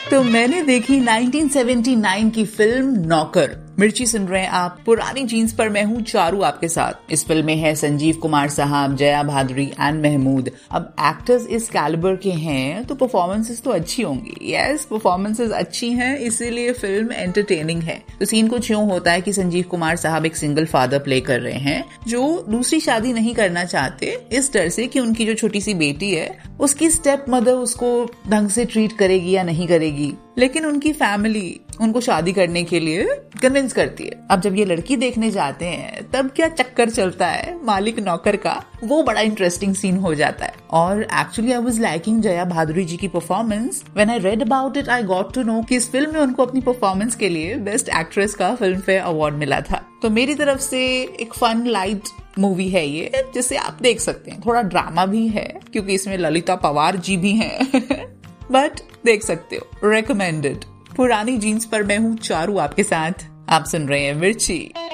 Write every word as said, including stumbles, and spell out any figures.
तो मैंने देखी नाइनटीन सेवेंटी नाइन की फिल्म नौकर। मिर्ची सुन रहे हैं आप पुरानी जीन्स पर, मैं हूँ चारू आपके साथ। इस फिल्म में है संजीव कुमार साहब, जया भादुरी एंड महमूद। अब एक्टर्स इस कैलिबर के हैं तो परफॉर्मेंसेस तो अच्छी होंगी। यस, परफॉर्मेंसेस अच्छी हैं, इसीलिए फिल्म एंटरटेनिंग है। तो सीन कुछ यूं होता है कि संजीव कुमार साहब एक सिंगल फादर प्ले कर रहे हैं जो दूसरी शादी नहीं करना चाहते, इस डर से कि उनकी जो छोटी सी बेटी है उसकी स्टेप मदर उसको ढंग से ट्रीट करेगी या नहीं करेगी। लेकिन उनकी फैमिली उनको शादी करने के लिए कन्विंस करती है। अब जब ये लड़की देखने जाते हैं तब क्या चक्कर चलता है मालिक नौकर का, वो बड़ा इंटरेस्टिंग सीन हो जाता है। और actually I was liking Jaya Bhaduri जी की performance. When I read about it I got to know कि इस फिल्म में उनको अपनी परफॉर्मेंस के लिए बेस्ट एक्ट्रेस का फिल्म फेयर अवार्ड मिला था। तो मेरी तरफ से एक फन लाइट मूवी है ये, जिसे आप देख सकते हैं। थोड़ा ड्रामा भी है क्योंकि इसमें ललिता पवार जी भी हैं बट देख सकते हो, रेकमेंडेड। पुरानी जीन्स पर मैं हूँ चारू आपके साथ। आप सुन रहे हैं मिर्ची।